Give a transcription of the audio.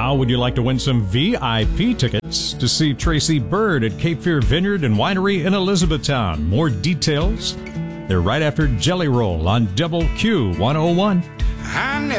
Now, would you like to win some VIP tickets to see Tracy Bird at Cape Fear Vineyard and Winery in Elizabethtown? More details? They're right after Jelly Roll on Double Q 101.